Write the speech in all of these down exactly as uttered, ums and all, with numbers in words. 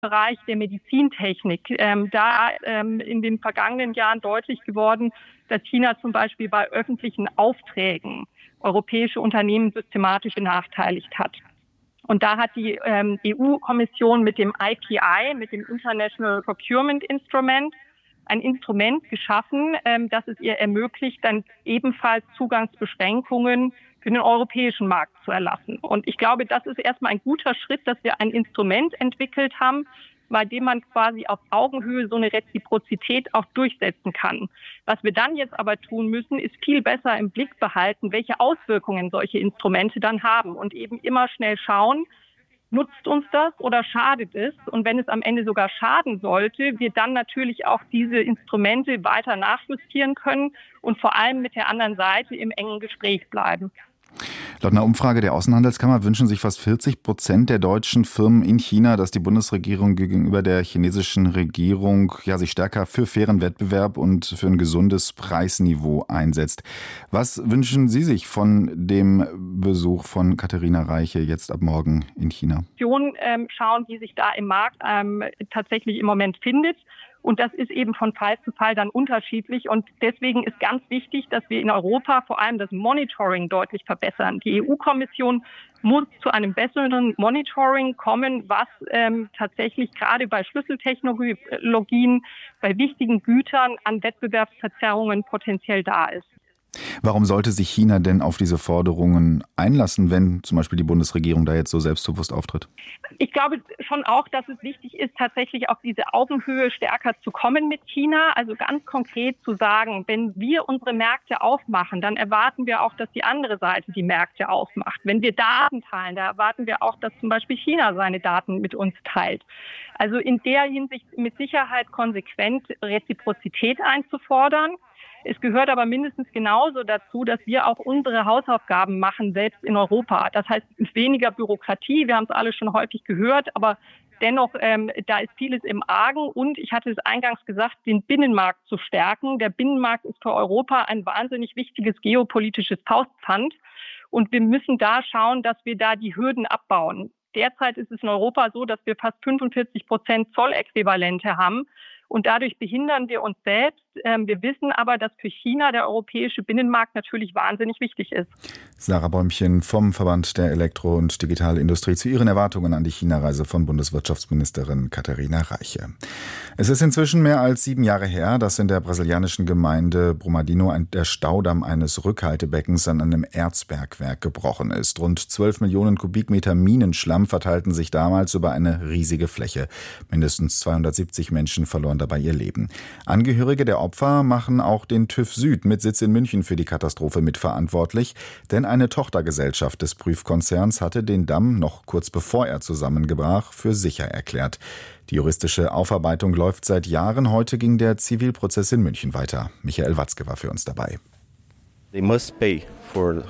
Bereich der Medizintechnik. Ähm, da ähm, in den vergangenen Jahren deutlich geworden, dass China zum Beispiel bei öffentlichen Aufträgen europäische Unternehmen systematisch benachteiligt hat. Und da hat die ähm, E U-Kommission mit dem I P I, mit dem International Procurement Instrument, ein Instrument geschaffen, ähm, das es ihr ermöglicht, dann ebenfalls Zugangsbeschränkungen für den europäischen Markt zu erlassen. Und ich glaube, das ist erstmal ein guter Schritt, dass wir ein Instrument entwickelt haben, bei dem man quasi auf Augenhöhe so eine Reziprozität auch durchsetzen kann. Was wir dann jetzt aber tun müssen, ist viel besser im Blick behalten, welche Auswirkungen solche Instrumente dann haben und eben immer schnell schauen, nutzt uns das oder schadet es? Und wenn es am Ende sogar schaden sollte, wir dann natürlich auch diese Instrumente weiter nachjustieren können und vor allem mit der anderen Seite im engen Gespräch bleiben. Laut einer Umfrage der Außenhandelskammer wünschen sich fast vierzig Prozent der deutschen Firmen in China, dass die Bundesregierung gegenüber der chinesischen Regierung ja, sich stärker für fairen Wettbewerb und für ein gesundes Preisniveau einsetzt. Was wünschen Sie sich von dem Besuch von Katharina Reiche jetzt ab morgen in China? Schauen, wie sich da im Markt ähm, tatsächlich im Moment findet. Und das ist eben von Fall zu Fall dann unterschiedlich. Und deswegen ist ganz wichtig, dass wir in Europa vor allem das Monitoring deutlich verbessern. Die E U-Kommission muss zu einem besseren Monitoring kommen, was ähm, tatsächlich gerade bei Schlüsseltechnologien, bei wichtigen Gütern an Wettbewerbsverzerrungen potenziell da ist. Warum sollte sich China denn auf diese Forderungen einlassen, wenn zum Beispiel die Bundesregierung da jetzt so selbstbewusst auftritt? Ich glaube schon auch, dass es wichtig ist, tatsächlich auf diese Augenhöhe stärker zu kommen mit China. Also ganz konkret zu sagen, wenn wir unsere Märkte aufmachen, dann erwarten wir auch, dass die andere Seite die Märkte aufmacht. Wenn wir Daten teilen, da erwarten wir auch, dass zum Beispiel China seine Daten mit uns teilt. Also in der Hinsicht mit Sicherheit konsequent Reziprozität einzufordern. Es gehört aber mindestens genauso dazu, dass wir auch unsere Hausaufgaben machen, selbst in Europa. Das heißt weniger Bürokratie, wir haben es alle schon häufig gehört, aber dennoch, ähm, da ist vieles im Argen. Und ich hatte es eingangs gesagt, den Binnenmarkt zu stärken. Der Binnenmarkt ist für Europa ein wahnsinnig wichtiges geopolitisches Faustpfand. Und wir müssen da schauen, dass wir da die Hürden abbauen. Derzeit ist es in Europa so, dass wir fast fünfundvierzig Prozent Zolläquivalente haben. Und dadurch behindern wir uns selbst. Wir wissen aber, dass für China der europäische Binnenmarkt natürlich wahnsinnig wichtig ist. Sarah Bäumchen vom Verband der Elektro- und Digitalindustrie zu Ihren Erwartungen an die China-Reise von Bundeswirtschaftsministerin Katharina Reiche. Es ist inzwischen mehr als sieben Jahre her, dass in der brasilianischen Gemeinde Brumadinho der Staudamm eines Rückhaltebeckens an einem Erzbergwerk gebrochen ist. Rund zwölf Millionen Kubikmeter Minenschlamm verteilten sich damals über eine riesige Fläche. Mindestens zweihundertsiebzig Menschen verloren dabei ihr Leben. Angehörige der Opfer machen auch den TÜV Süd mit Sitz in München für die Katastrophe mitverantwortlich, denn eine Tochtergesellschaft des Prüfkonzerns hatte den Damm noch kurz bevor er zusammengebrach für sicher erklärt. Die juristische Aufarbeitung läuft seit Jahren. Heute ging der Zivilprozess in München weiter. Michael Watzke war für uns dabei. They must pay for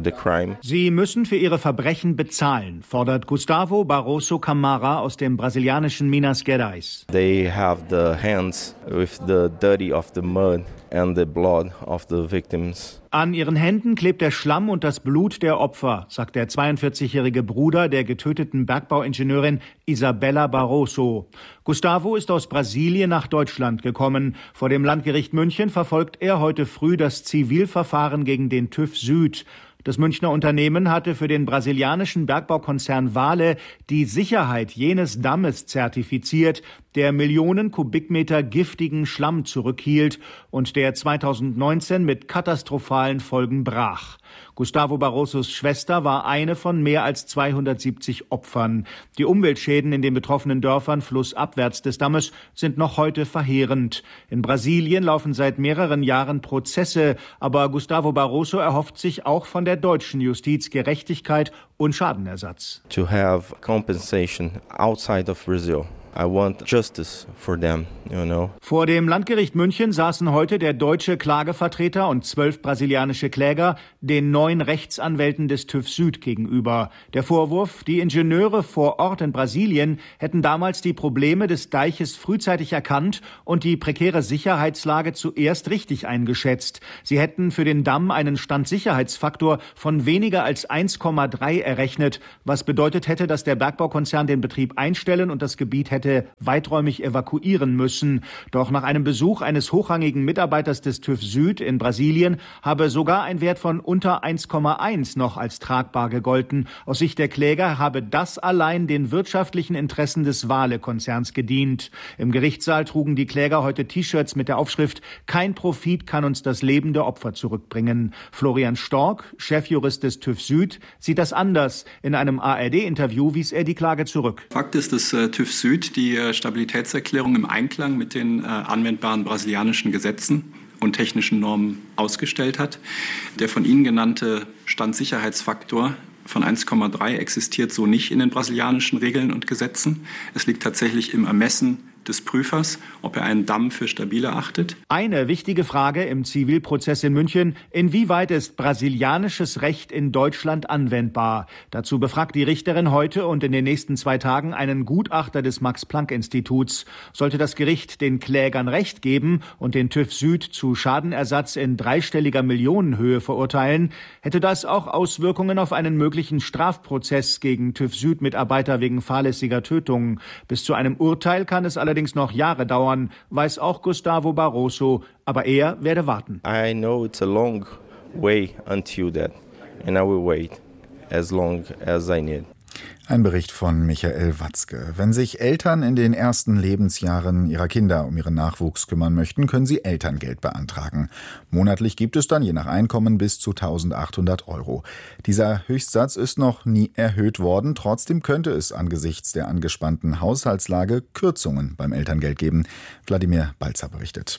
Sie müssen für ihre Verbrechen bezahlen, fordert Gustavo Barroso Camara aus dem brasilianischen Minas Gerais. They have the hands with the dirty of the mud and the blood of the victims. An ihren Händen klebt der Schlamm und das Blut der Opfer, sagt der zweiundvierzigjährige Bruder der getöteten Bergbauingenieurin Isabella Barroso. Gustavo ist aus Brasilien nach Deutschland gekommen. Vor dem Landgericht München verfolgt er heute früh das Zivilverfahren gegen den TÜV Süd. Das Münchner Unternehmen hatte für den brasilianischen Bergbaukonzern Vale die Sicherheit jenes Dammes zertifiziert, der Millionen Kubikmeter giftigen Schlamm zurückhielt und der zweitausendneunzehn mit katastrophalen Folgen brach. Gustavo Barrosos Schwester war eine von mehr als zweihundertsiebzig Opfern. Die Umweltschäden in den betroffenen Dörfern flussabwärts des Dammes sind noch heute verheerend. In Brasilien laufen seit mehreren Jahren Prozesse, aber Gustavo Barroso erhofft sich auch von der deutschen Justiz Gerechtigkeit und Schadenersatz. To have compensation outside of Brazil. I want justice for them, you know. Vor dem Landgericht München saßen heute der deutsche Klagevertreter und zwölf brasilianische Kläger den neun Rechtsanwälten des TÜV Süd gegenüber. Der Vorwurf, die Ingenieure vor Ort in Brasilien hätten damals die Probleme des Deiches frühzeitig erkannt und die prekäre Sicherheitslage zuerst richtig eingeschätzt. Sie hätten für den Damm einen Standsicherheitsfaktor von weniger als eins Komma drei errechnet, was bedeutet hätte, dass der Bergbaukonzern den Betrieb einstellen und das Gebiet hätte hätte weiträumig evakuieren müssen. Doch nach einem Besuch eines hochrangigen Mitarbeiters des TÜV Süd in Brasilien habe sogar ein Wert von unter eins Komma eins noch als tragbar gegolten. Aus Sicht der Kläger habe das allein den wirtschaftlichen Interessen des Vale-Konzerns gedient. Im Gerichtssaal trugen die Kläger heute T-Shirts mit der Aufschrift „Kein Profit kann uns das Leben der Opfer zurückbringen". Florian Stork, Chefjurist des TÜV Süd, sieht das anders. In einem A R D-Interview wies er die Klage zurück. Fakt ist, dass äh, TÜV Süd die äh, Stabilitätserklärung im Einklang mit den äh, anwendbaren brasilianischen Gesetzen und technischen Normen ausgestellt hat. Der von Ihnen genannte Standsicherheitsfaktor von eins Komma drei existiert so nicht in den brasilianischen Regeln und Gesetzen. Es liegt tatsächlich im Ermessen des Prüfers, ob er einen Damm für stabil erachtet. Eine wichtige Frage im Zivilprozess in München: Inwieweit ist brasilianisches Recht in Deutschland anwendbar? Dazu befragt die Richterin heute und in den nächsten zwei Tagen einen Gutachter des Max-Planck-Instituts. Sollte das Gericht den Klägern Recht geben und den TÜV Süd zu Schadenersatz in dreistelliger Millionenhöhe verurteilen, hätte das auch Auswirkungen auf einen möglichen Strafprozess gegen TÜV Süd-Mitarbeiter wegen fahrlässiger Tötung. Bis zu einem Urteil kann es allerdings allerdings noch Jahre dauern, weiß auch Gustavo Barroso, aber er werde warten. I know it's a long way until that, and I will wait as long as I need. Ein Bericht von Michael Watzke. Wenn sich Eltern in den ersten Lebensjahren ihrer Kinder um ihren Nachwuchs kümmern möchten, können sie Elterngeld beantragen. Monatlich gibt es dann je nach Einkommen bis zu eintausendachthundert Euro. Dieser Höchstsatz ist noch nie erhöht worden. Trotzdem könnte es angesichts der angespannten Haushaltslage Kürzungen beim Elterngeld geben. Wladimir Balzer berichtet.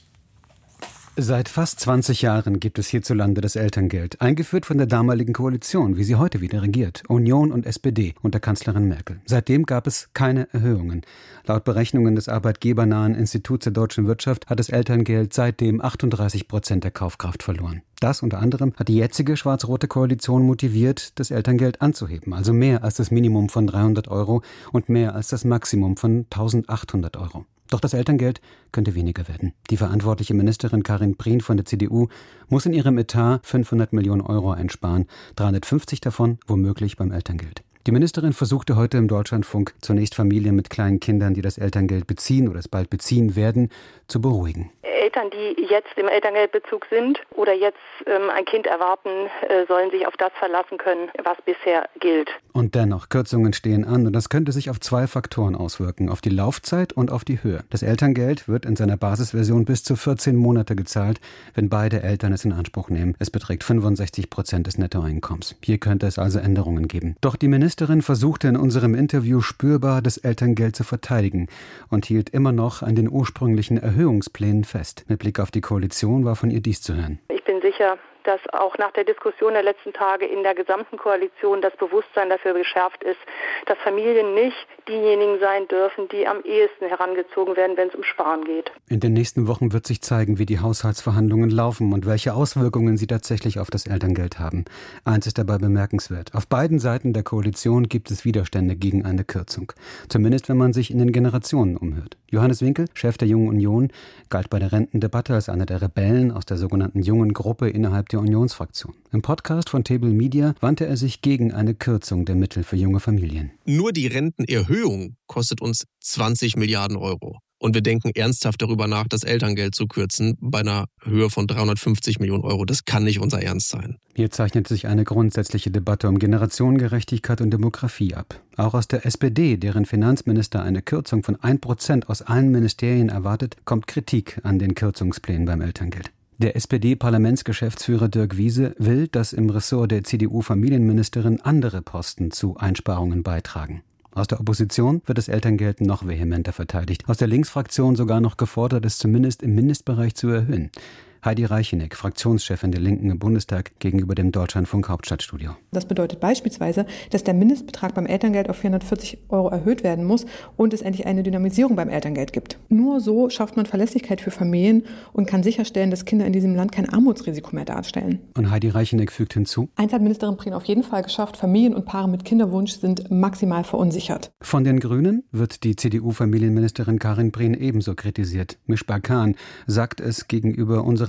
Seit fast zwanzig Jahren gibt es hierzulande das Elterngeld, eingeführt von der damaligen Koalition, wie sie heute wieder regiert, Union und S P D unter Kanzlerin Merkel. Seitdem gab es keine Erhöhungen. Laut Berechnungen des arbeitgebernahen Instituts der deutschen Wirtschaft hat das Elterngeld seitdem achtunddreißig Prozent der Kaufkraft verloren. Das unter anderem hat die jetzige schwarz-rote Koalition motiviert, das Elterngeld anzuheben, also mehr als das Minimum von dreihundert Euro und mehr als das Maximum von eintausendachthundert Euro. Doch das Elterngeld könnte weniger werden. Die verantwortliche Ministerin Karin Prien von der C D U muss in ihrem Etat fünfhundert Millionen Euro einsparen, dreihundertfünfzig davon womöglich beim Elterngeld. Die Ministerin versuchte heute im Deutschlandfunk zunächst Familien mit kleinen Kindern, die das Elterngeld beziehen oder es bald beziehen werden, zu beruhigen. Eltern, die jetzt im Elterngeldbezug sind oder jetzt ähm, ein Kind erwarten, äh, sollen sich auf das verlassen können, was bisher gilt. Und dennoch, Kürzungen stehen an und das könnte sich auf zwei Faktoren auswirken, auf die Laufzeit und auf die Höhe. Das Elterngeld wird in seiner Basisversion bis zu vierzehn Monate gezahlt, wenn beide Eltern es in Anspruch nehmen. Es beträgt fünfundsechzig Prozent des Nettoeinkommens. Hier könnte es also Änderungen geben. Doch die Ministerin versuchte in unserem Interview spürbar, das Elterngeld zu verteidigen und hielt immer noch an den ursprünglichen Erhöhungsplänen fest. Mit Blick auf die Koalition war von ihr dies zu hören. Ich bin sicher, dass auch nach der Diskussion der letzten Tage in der gesamten Koalition das Bewusstsein dafür geschärft ist, dass Familien nicht diejenigen sein dürfen, die am ehesten herangezogen werden, wenn es um Sparen geht. In den nächsten Wochen wird sich zeigen, wie die Haushaltsverhandlungen laufen und welche Auswirkungen sie tatsächlich auf das Elterngeld haben. Eins ist dabei bemerkenswert. Auf beiden Seiten der Koalition gibt es Widerstände gegen eine Kürzung. Zumindest, wenn man sich in den Generationen umhört. Johannes Winkel, Chef der Jungen Union, galt bei der Rentendebatte als einer der Rebellen aus der sogenannten Jungen Gruppe innerhalb der Unionsfraktion. Im Podcast von Table Media wandte er sich gegen eine Kürzung der Mittel für junge Familien. Nur die Rentenerhöhung kostet uns zwanzig Milliarden Euro. Und wir denken ernsthaft darüber nach, das Elterngeld zu kürzen bei einer Höhe von dreihundertfünfzig Millionen Euro. Das kann nicht unser Ernst sein. Hier zeichnet sich eine grundsätzliche Debatte um Generationengerechtigkeit und Demografie ab. Auch aus der S P D, deren Finanzminister eine Kürzung von ein Prozent aus allen Ministerien erwartet, kommt Kritik an den Kürzungsplänen beim Elterngeld. Der S P D-Parlamentsgeschäftsführer Dirk Wiese will, dass im Ressort der C D U-Familienministerin andere Posten zu Einsparungen beitragen. Aus der Opposition wird das Elterngeld noch vehementer verteidigt. Aus der Linksfraktion sogar noch gefordert, es zumindest im Mindestbereich zu erhöhen. Heidi Reicheneck, Fraktionschefin der Linken im Bundestag, gegenüber dem Deutschlandfunk Hauptstadtstudio. Das bedeutet beispielsweise, dass der Mindestbetrag beim Elterngeld auf vierhundertvierzig Euro erhöht werden muss und es endlich eine Dynamisierung beim Elterngeld gibt. Nur so schafft man Verlässlichkeit für Familien und kann sicherstellen, dass Kinder in diesem Land kein Armutsrisiko mehr darstellen. Und Heidi Reicheneck fügt hinzu: Eins hat Ministerin Prien auf jeden Fall geschafft, Familien und Paare mit Kinderwunsch sind maximal verunsichert. Von den Grünen wird die C D U-Familienministerin Karin Prien ebenso kritisiert. Mishbar Khan sagt es gegenüber unseren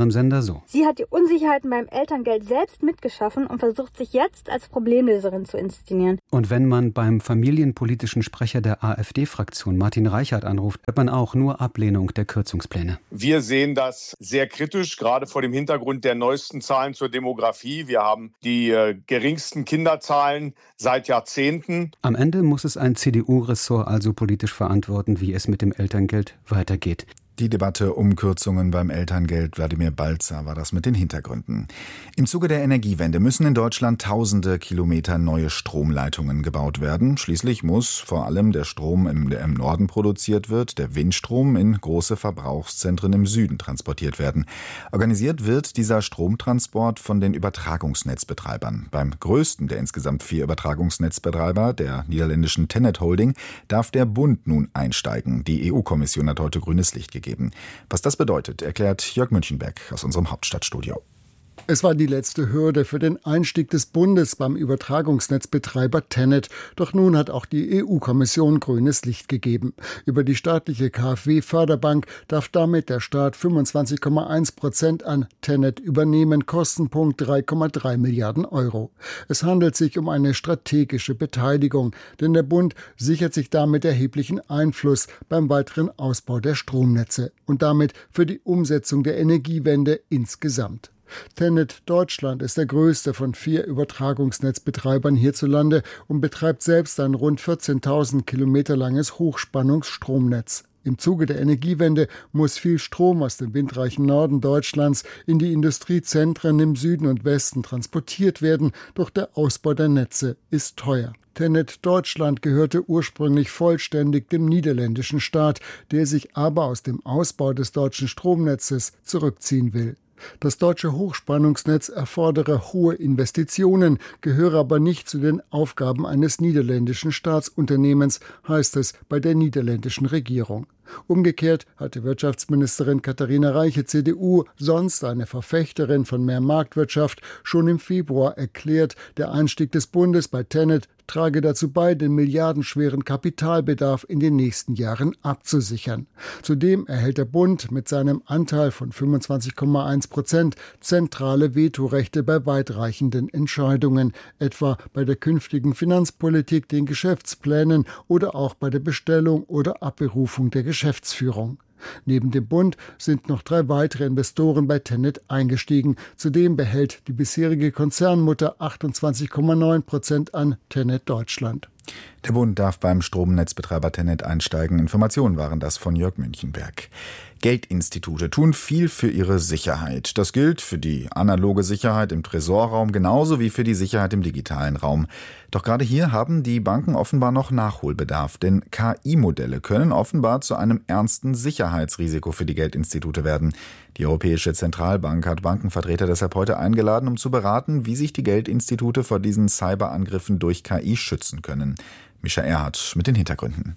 unserem Sender so. Sie hat die Unsicherheiten beim Elterngeld selbst mitgeschaffen und versucht sich jetzt als Problemlöserin zu inszenieren. Und wenn man beim familienpolitischen Sprecher der AfD-Fraktion Martin Reichert anruft, hört man auch nur Ablehnung der Kürzungspläne. Wir sehen das sehr kritisch, gerade vor dem Hintergrund der neuesten Zahlen zur Demografie. Wir haben die äh, geringsten Kinderzahlen seit Jahrzehnten. Am Ende muss es ein C D U-Ressort also politisch verantworten, wie es mit dem Elterngeld weitergeht. Die Debatte um Kürzungen beim Elterngeld, Wladimir Balzer war das mit den Hintergründen. Im Zuge der Energiewende müssen in Deutschland tausende Kilometer neue Stromleitungen gebaut werden. Schließlich muss vor allem der Strom, der im Norden produziert wird, der Windstrom, in große Verbrauchszentren im Süden transportiert werden. Organisiert wird dieser Stromtransport von den Übertragungsnetzbetreibern. Beim größten der insgesamt vier Übertragungsnetzbetreiber, der niederländischen Tennet Holding, darf der Bund nun einsteigen. Die E U-Kommission hat heute grünes Licht gegeben. Was das bedeutet, erklärt Jörg Münchenberg aus unserem Hauptstadtstudio. Es war die letzte Hürde für den Einstieg des Bundes beim Übertragungsnetzbetreiber Tennet. Doch nun hat auch die E U-Kommission grünes Licht gegeben. Über die staatliche K f W-Förderbank darf damit der Staat fünfundzwanzig Komma eins Prozent an Tennet übernehmen, Kostenpunkt drei Komma drei Milliarden Euro. Es handelt sich um eine strategische Beteiligung, denn der Bund sichert sich damit erheblichen Einfluss beim weiteren Ausbau der Stromnetze und damit für die Umsetzung der Energiewende insgesamt. Tennet Deutschland ist der größte von vier Übertragungsnetzbetreibern hierzulande und betreibt selbst ein rund vierzehntausend Kilometer langes Hochspannungsstromnetz. Im Zuge der Energiewende muss viel Strom aus dem windreichen Norden Deutschlands in die Industriezentren im Süden und Westen transportiert werden, doch der Ausbau der Netze ist teuer. Tennet Deutschland gehörte ursprünglich vollständig dem niederländischen Staat, der sich aber aus dem Ausbau des deutschen Stromnetzes zurückziehen will. Das deutsche Hochspannungsnetz erfordere hohe Investitionen, gehöre aber nicht zu den Aufgaben eines niederländischen Staatsunternehmens, heißt es bei der niederländischen Regierung. Umgekehrt hatte Wirtschaftsministerin Katharina Reiche, C D U, sonst eine Verfechterin von mehr Marktwirtschaft, schon im Februar erklärt, der Einstieg des Bundes bei Tennet trage dazu bei, den milliardenschweren Kapitalbedarf in den nächsten Jahren abzusichern. Zudem erhält der Bund mit seinem Anteil von fünfundzwanzig Komma eins Prozent zentrale Vetorechte bei weitreichenden Entscheidungen, etwa bei der künftigen Finanzpolitik, den Geschäftsplänen oder auch bei der Bestellung oder Abberufung der Geschäftsführung. Neben dem Bund sind noch drei weitere Investoren bei Tennet eingestiegen. Zudem behält die bisherige Konzernmutter achtundzwanzig Komma neun Prozent an Tennet Deutschland. Der Bund darf beim Stromnetzbetreiber Tennet einsteigen. Informationen waren das von Jörg Münchenberg. Geldinstitute tun viel für ihre Sicherheit. Das gilt für die analoge Sicherheit im Tresorraum genauso wie für die Sicherheit im digitalen Raum. Doch gerade hier haben die Banken offenbar noch Nachholbedarf, denn K I-Modelle können offenbar zu einem ernsten Sicherheitsrisiko für die Geldinstitute werden. Die Europäische Zentralbank hat Bankenvertreter deshalb heute eingeladen, um zu beraten, wie sich die Geldinstitute vor diesen Cyberangriffen durch K I schützen können. Mischa Erhardt mit den Hintergründen.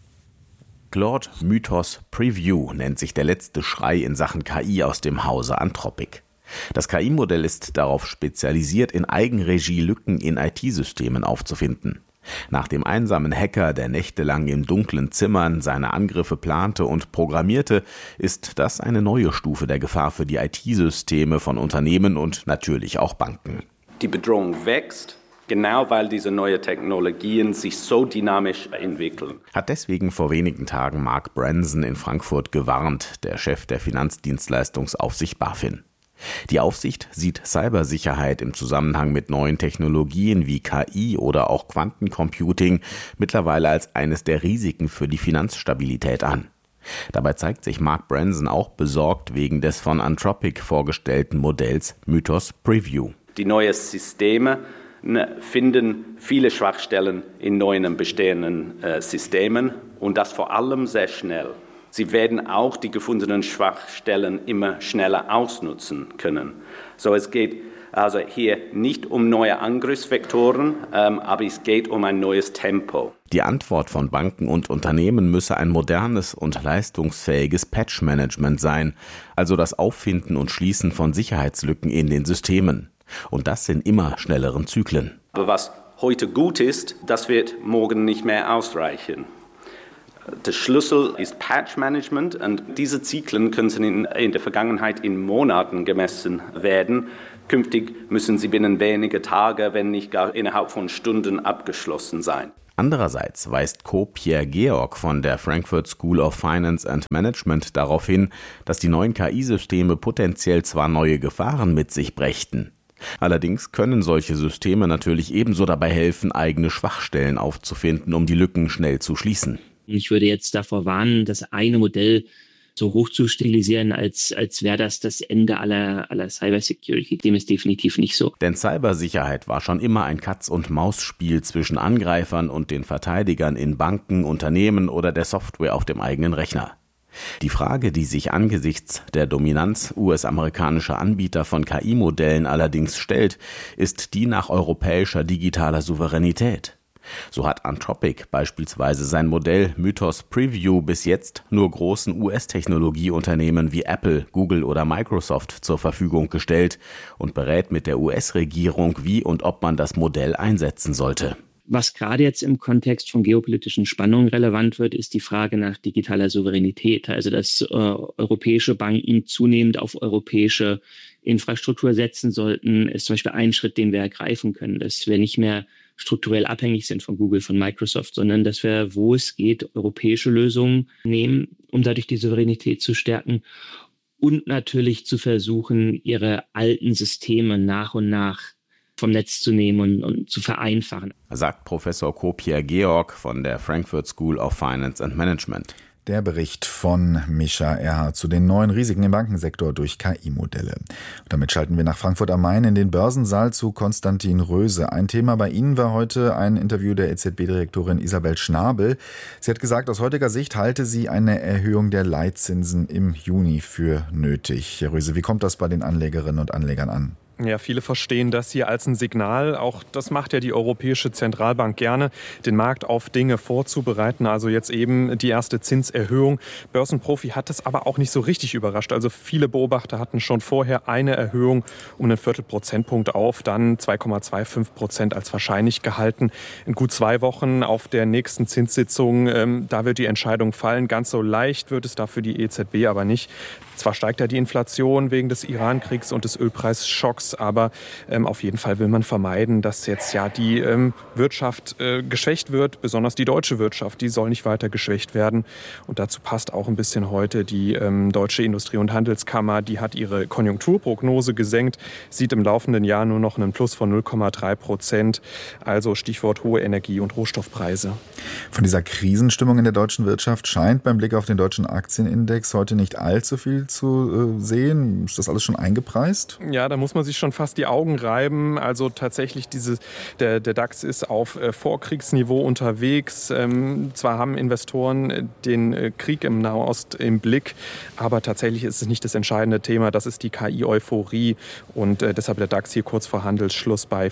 Claude Mythos Preview nennt sich der letzte Schrei in Sachen K I aus dem Hause Anthropic. Das K I-Modell ist darauf spezialisiert, in Eigenregie Lücken in I T-Systemen aufzufinden. Nach dem einsamen Hacker, der nächtelang in dunklen Zimmern seine Angriffe plante und programmierte, ist das eine neue Stufe der Gefahr für die I T-Systeme von Unternehmen und natürlich auch Banken. Die Bedrohung wächst. Genau weil diese neuen Technologien sich so dynamisch entwickeln. Hat deswegen vor wenigen Tagen Mark Branson in Frankfurt gewarnt, der Chef der Finanzdienstleistungsaufsicht BaFin. Die Aufsicht sieht Cybersicherheit im Zusammenhang mit neuen Technologien wie K I oder auch Quantencomputing mittlerweile als eines der Risiken für die Finanzstabilität an. Dabei zeigt sich Mark Branson auch besorgt wegen des von Anthropic vorgestellten Modells Mythos Preview. Die neuen Systeme finden viele Schwachstellen in neuen bestehenden äh, Systemen und das vor allem sehr schnell. Sie werden auch die gefundenen Schwachstellen immer schneller ausnutzen können. So, es geht also hier nicht um neue Angriffsvektoren, ähm, aber es geht um ein neues Tempo. Die Antwort von Banken und Unternehmen müsse ein modernes und leistungsfähiges Patch-Management sein, also das Auffinden und Schließen von Sicherheitslücken in den Systemen. Und das in immer schnelleren Zyklen. Aber was heute gut ist, das wird morgen nicht mehr ausreichen. Der Schlüssel ist Patch-Management und diese Zyklen können in, in der Vergangenheit in Monaten gemessen werden. Künftig müssen sie binnen weniger Tage, wenn nicht gar innerhalb von Stunden abgeschlossen sein. Andererseits weist Co-Pierre Georg von der Frankfurt School of Finance and Management darauf hin, dass die neuen K I-Systeme potenziell zwar neue Gefahren mit sich brächten. Allerdings können solche Systeme natürlich ebenso dabei helfen, eigene Schwachstellen aufzufinden, um die Lücken schnell zu schließen. Ich würde jetzt davor warnen, das eine Modell so hoch zu stilisieren, als, als wäre das das Ende aller, aller Cybersecurity. Dem ist definitiv nicht so. Denn Cybersicherheit war schon immer ein Katz-und-Maus-Spiel zwischen Angreifern und den Verteidigern in Banken, Unternehmen oder der Software auf dem eigenen Rechner. Die Frage, die sich angesichts der Dominanz U S-amerikanischer Anbieter von K I-Modellen allerdings stellt, ist die nach europäischer digitaler Souveränität. So hat Anthropic beispielsweise sein Modell Mythos Preview bis jetzt nur großen U S-Technologieunternehmen wie Apple, Google oder Microsoft zur Verfügung gestellt und berät mit der U S-Regierung, wie und ob man das Modell einsetzen sollte. Was gerade jetzt im Kontext von geopolitischen Spannungen relevant wird, ist die Frage nach digitaler Souveränität. Also dass äh, europäische Banken zunehmend auf europäische Infrastruktur setzen sollten, ist zum Beispiel ein Schritt, den wir ergreifen können, dass wir nicht mehr strukturell abhängig sind von Google, von Microsoft, sondern dass wir, wo es geht, europäische Lösungen nehmen, um dadurch die Souveränität zu stärken und natürlich zu versuchen, ihre alten Systeme nach und nach vom Netz zu nehmen und, und zu vereinfachen. Sagt Professor Co-Pierre Georg von der Frankfurt School of Finance and Management. Der Bericht von Mischa Erhardt zu den neuen Risiken im Bankensektor durch K I-Modelle. Und damit schalten wir nach Frankfurt am Main in den Börsensaal zu Konstantin Röse. Ein Thema bei Ihnen war heute ein Interview der E Z B-Direktorin Isabel Schnabel. Sie hat gesagt, aus heutiger Sicht halte sie eine Erhöhung der Leitzinsen im Juni für nötig. Herr Röse, wie kommt das bei den Anlegerinnen und Anlegern an? Ja, viele verstehen das hier als ein Signal. Auch das macht ja die Europäische Zentralbank gerne, den Markt auf Dinge vorzubereiten. Also jetzt eben die erste Zinserhöhung. Börsenprofi hat das aber auch nicht so richtig überrascht. Also viele Beobachter hatten schon vorher eine Erhöhung um einen Viertelprozentpunkt auf, dann zwei Komma fünfundzwanzig Prozent als wahrscheinlich gehalten. In gut zwei Wochen auf der nächsten Zinssitzung, ähm, da wird die Entscheidung fallen. Ganz so leicht wird es da für die E Z B aber nicht. Zwar steigt ja die Inflation wegen des Iran-Kriegs und des Ölpreisschocks, aber ähm, auf jeden Fall will man vermeiden, dass jetzt ja die ähm, Wirtschaft äh, geschwächt wird, besonders die deutsche Wirtschaft, die soll nicht weiter geschwächt werden. Und dazu passt auch ein bisschen heute die ähm, Deutsche Industrie- und Handelskammer, die hat ihre Konjunkturprognose gesenkt, sieht im laufenden Jahr nur noch einen Plus von null Komma drei Prozent, also Stichwort hohe Energie- und Rohstoffpreise. Von dieser Krisenstimmung in der deutschen Wirtschaft scheint beim Blick auf den deutschen Aktienindex heute nicht allzu viel zu äh, sehen. Ist das alles schon eingepreist? Ja, da muss man sich schon fast die Augen reiben. Also tatsächlich, diese, der, der DAX ist auf äh, Vorkriegsniveau unterwegs. Ähm, zwar haben Investoren den äh, Krieg im Nahost im Blick, aber tatsächlich ist es nicht das entscheidende Thema. Das ist die K I-Euphorie und äh, deshalb der DAX hier kurz vor Handelsschluss bei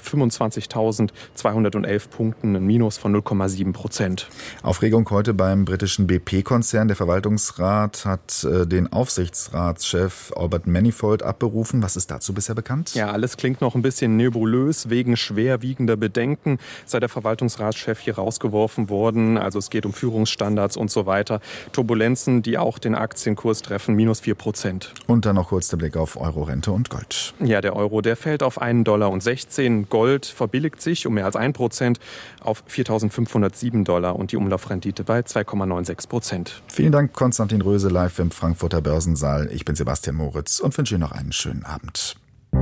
fünfundzwanzigtausendzweihundertelf Punkten, ein Minus von null Komma sieben Prozent. Aufregung heute beim britischen B P-Konzern. Der Verwaltungsrat hat äh, den Aufsichtsratschef Albert Manifold abberufen. Was ist dazu bisher bekannt? Ja, alles klingt noch ein bisschen nebulös. Wegen schwerwiegender Bedenken sei der Verwaltungsratschef hier rausgeworfen worden. Also es geht um Führungsstandards und so weiter. Turbulenzen, die auch den Aktienkurs treffen, minus vier Prozent. Und dann noch kurz der Blick auf Euro, Rente und Gold. Ja, der Euro, der fällt auf einen Dollar und sechzehn. Gold verbilligt sich um mehr als ein Prozent auf viertausendfünfhundertsieben Dollar und die Umlaufrendite bei zwei Komma sechsundneunzig Prozent. Vielen Dank, Konstantin Röse, live im Frankfurter Börsensaal. Ich bin Sebastian Moritz und wünsche Ihnen noch einen schönen Abend.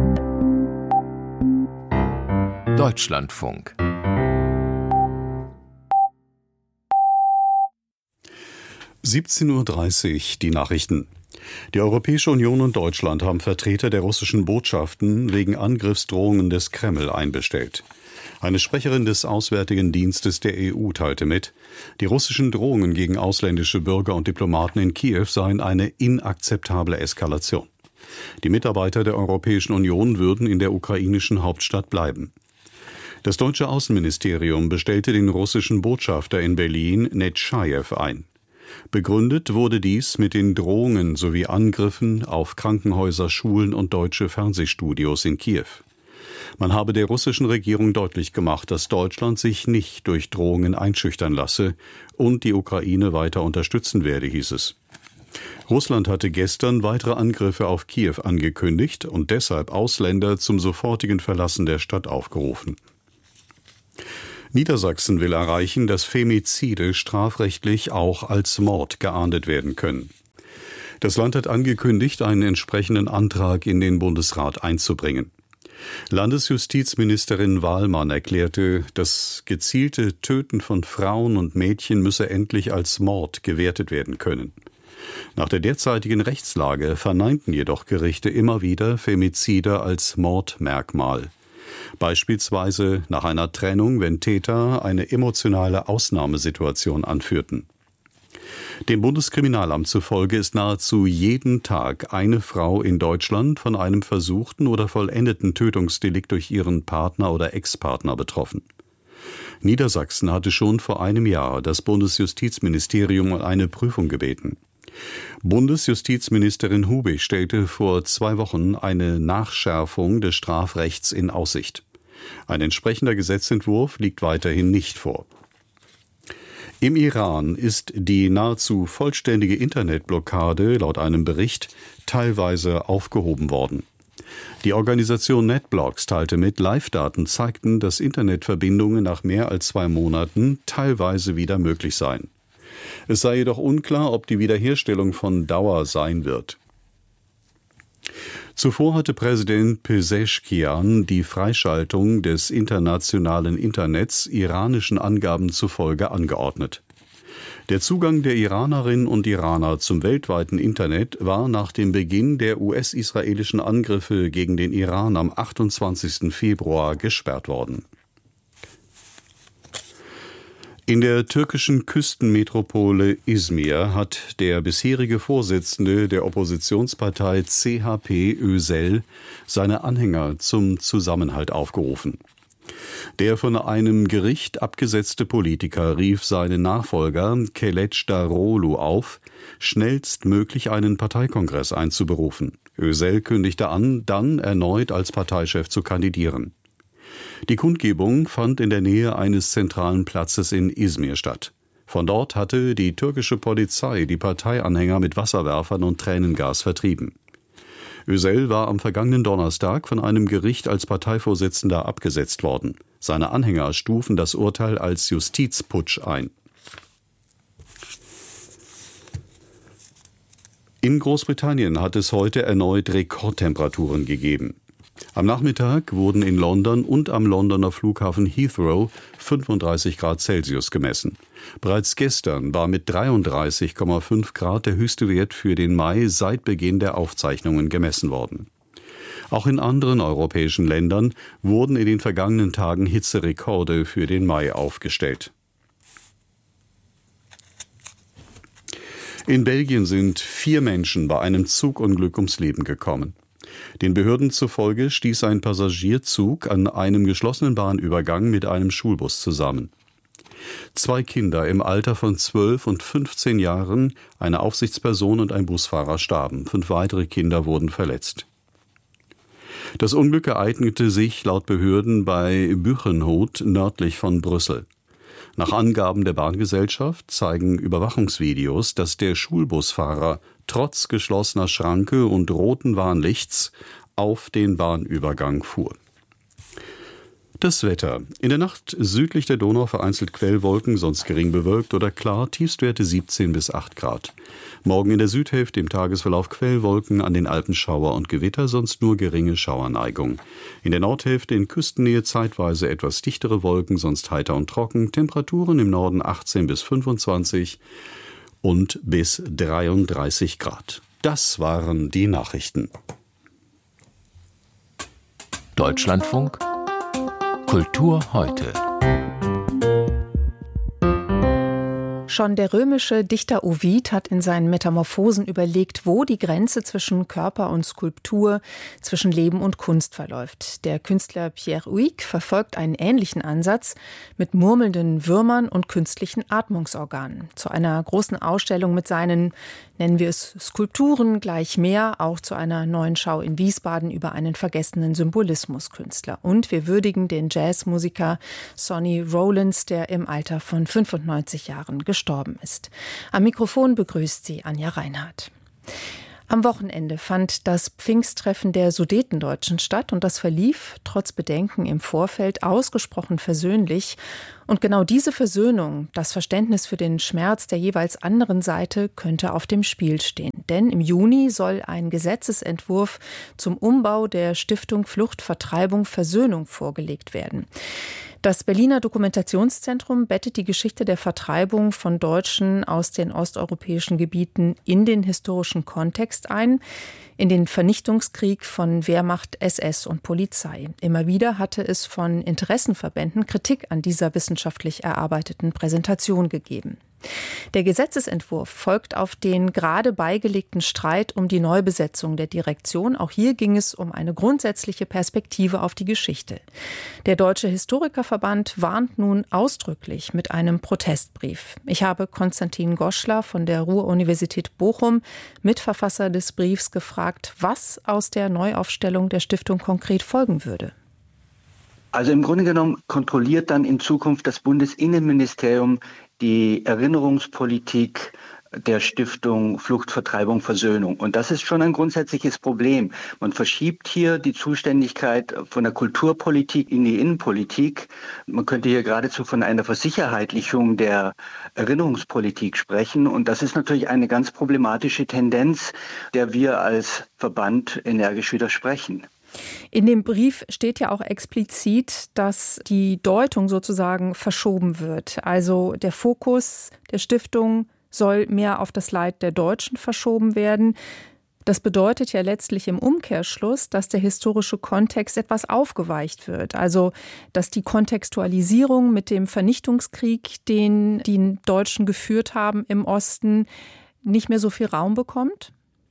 Deutschlandfunk. siebzehn Uhr dreißig, die Nachrichten. Die Europäische Union und Deutschland haben Vertreter der russischen Botschaften wegen Angriffsdrohungen des Kreml einbestellt. Eine Sprecherin des Auswärtigen Dienstes der E U teilte mit, die russischen Drohungen gegen ausländische Bürger und Diplomaten in Kiew seien eine inakzeptable Eskalation. Die Mitarbeiter der Europäischen Union würden in der ukrainischen Hauptstadt bleiben. Das deutsche Außenministerium bestellte den russischen Botschafter in Berlin, Netschajew, ein. Begründet wurde dies mit den Drohungen sowie Angriffen auf Krankenhäuser, Schulen und deutsche Fernsehstudios in Kiew. Man habe der russischen Regierung deutlich gemacht, dass Deutschland sich nicht durch Drohungen einschüchtern lasse und die Ukraine weiter unterstützen werde, hieß es. Russland hatte gestern weitere Angriffe auf Kiew angekündigt und deshalb Ausländer zum sofortigen Verlassen der Stadt aufgerufen. Niedersachsen will erreichen, dass Femizide strafrechtlich auch als Mord geahndet werden können. Das Land hat angekündigt, einen entsprechenden Antrag in den Bundesrat einzubringen. Landesjustizministerin Wahlmann erklärte, das gezielte Töten von Frauen und Mädchen müsse endlich als Mord gewertet werden können. Nach der derzeitigen Rechtslage verneinten jedoch Gerichte immer wieder Femizide als Mordmerkmal. Beispielsweise nach einer Trennung, wenn Täter eine emotionale Ausnahmesituation anführten. Dem Bundeskriminalamt zufolge ist nahezu jeden Tag eine Frau in Deutschland von einem versuchten oder vollendeten Tötungsdelikt durch ihren Partner oder Ex-Partner betroffen. Niedersachsen hatte schon vor einem Jahr das Bundesjustizministerium um eine Prüfung gebeten. Bundesjustizministerin Hubig stellte vor zwei Wochen eine Nachschärfung des Strafrechts in Aussicht. Ein entsprechender Gesetzentwurf liegt weiterhin nicht vor. Im Iran ist die nahezu vollständige Internetblockade laut einem Bericht teilweise aufgehoben worden. Die Organisation NetBlocks teilte mit, Live-Daten zeigten, dass Internetverbindungen nach mehr als zwei Monaten teilweise wieder möglich seien. Es sei jedoch unklar, ob die Wiederherstellung von Dauer sein wird. Zuvor hatte Präsident Pezeshkian die Freischaltung des internationalen Internets iranischen Angaben zufolge angeordnet. Der Zugang der Iranerinnen und Iraner zum weltweiten Internet war nach dem Beginn der U S-israelischen Angriffe gegen den Iran am achtundzwanzigsten Februar gesperrt worden. In der türkischen Küstenmetropole Izmir hat der bisherige Vorsitzende der Oppositionspartei C H P Özel seine Anhänger zum Zusammenhalt aufgerufen. Der von einem Gericht abgesetzte Politiker rief seinen Nachfolger Kılıçdaroğlu auf, schnellstmöglich einen Parteikongress einzuberufen. Özel kündigte an, dann erneut als Parteichef zu kandidieren. Die Kundgebung fand in der Nähe eines zentralen Platzes in Izmir statt. Von dort hatte die türkische Polizei die Parteianhänger mit Wasserwerfern und Tränengas vertrieben. Özel war am vergangenen Donnerstag von einem Gericht als Parteivorsitzender abgesetzt worden. Seine Anhänger stufen das Urteil als Justizputsch ein. In Großbritannien hat es heute erneut Rekordtemperaturen gegeben. Am Nachmittag wurden in London und am Londoner Flughafen Heathrow fünfunddreißig Grad Celsius gemessen. Bereits gestern war mit dreiunddreißig Komma fünf Grad der höchste Wert für den Mai seit Beginn der Aufzeichnungen gemessen worden. Auch in anderen europäischen Ländern wurden in den vergangenen Tagen Hitzerekorde für den Mai aufgestellt. In Belgien sind vier Menschen bei einem Zugunglück ums Leben gekommen. Den Behörden zufolge stieß ein Passagierzug an einem geschlossenen Bahnübergang mit einem Schulbus zusammen. Zwei Kinder im Alter von zwölf und fünfzehn Jahren, eine Aufsichtsperson und ein Busfahrer starben. Fünf weitere Kinder wurden verletzt. Das Unglück ereignete sich laut Behörden bei Buchenhout nördlich von Brüssel. Nach Angaben der Bahngesellschaft zeigen Überwachungsvideos, dass der Schulbusfahrer trotz geschlossener Schranke und roten Warnlichts auf den Bahnübergang fuhr. Das Wetter. In der Nacht südlich der Donau vereinzelt Quellwolken, sonst gering bewölkt oder klar, Tiefstwerte siebzehn bis acht Grad. Morgen in der Südhälfte im Tagesverlauf Quellwolken, an den Alpen Schauer und Gewitter, sonst nur geringe Schauerneigung. In der Nordhälfte in Küstennähe zeitweise etwas dichtere Wolken, sonst heiter und trocken. Temperaturen im Norden achtzehn bis fünfundzwanzig und bis dreiunddreißig Grad. Das waren die Nachrichten. Deutschlandfunk Kultur heute. Schon der römische Dichter Ovid hat in seinen Metamorphosen überlegt, wo die Grenze zwischen Körper und Skulptur, zwischen Leben und Kunst verläuft. Der Künstler Pierre Huyghe verfolgt einen ähnlichen Ansatz mit murmelnden Würmern und künstlichen Atmungsorganen. Zu einer großen Ausstellung mit seinen Nennen wir es Skulpturen, gleich mehr, auch zu einer neuen Schau in Wiesbaden über einen vergessenen Symbolismuskünstler. Und wir würdigen den Jazzmusiker Sonny Rollins, der im Alter von fünfundneunzig Jahren gestorben ist. Am Mikrofon begrüßt sie Anja Reinhardt. Am Wochenende fand das Pfingsttreffen der Sudetendeutschen statt und das verlief, trotz Bedenken im Vorfeld, ausgesprochen versöhnlich. Und genau diese Versöhnung, das Verständnis für den Schmerz der jeweils anderen Seite, könnte auf dem Spiel stehen. Denn im Juni soll ein Gesetzesentwurf zum Umbau der Stiftung Flucht, Vertreibung, Versöhnung vorgelegt werden. Das Berliner Dokumentationszentrum bettet die Geschichte der Vertreibung von Deutschen aus den osteuropäischen Gebieten in den historischen Kontext ein, in den Vernichtungskrieg von Wehrmacht, S S und Polizei. Immer wieder hatte es von Interessenverbänden Kritik an dieser wissenschaftlich erarbeiteten Präsentation gegeben. Der Gesetzesentwurf folgt auf den gerade beigelegten Streit um die Neubesetzung der Direktion. Auch hier ging es um eine grundsätzliche Perspektive auf die Geschichte. Der Deutsche Historikerverband warnt nun ausdrücklich mit einem Protestbrief. Ich habe Konstantin Goschler von der Ruhr-Universität Bochum, Mitverfasser des Briefs, gefragt, was aus der Neuaufstellung der Stiftung konkret folgen würde. Also im Grunde genommen kontrolliert dann in Zukunft das Bundesinnenministerium die Erinnerungspolitik der Stiftung Flucht, Vertreibung, Versöhnung. Und das ist schon ein grundsätzliches Problem. Man verschiebt hier die Zuständigkeit von der Kulturpolitik in die Innenpolitik. Man könnte hier geradezu von einer Versicherheitlichung der Erinnerungspolitik sprechen. Und das ist natürlich eine ganz problematische Tendenz, der wir als Verband energisch widersprechen. In dem Brief steht ja auch explizit, dass die Deutung sozusagen verschoben wird. Also der Fokus der Stiftung soll mehr auf das Leid der Deutschen verschoben werden. Das bedeutet ja letztlich im Umkehrschluss, dass der historische Kontext etwas aufgeweicht wird. Also, dass die Kontextualisierung mit dem Vernichtungskrieg, den die Deutschen geführt haben im Osten, nicht mehr so viel Raum bekommt?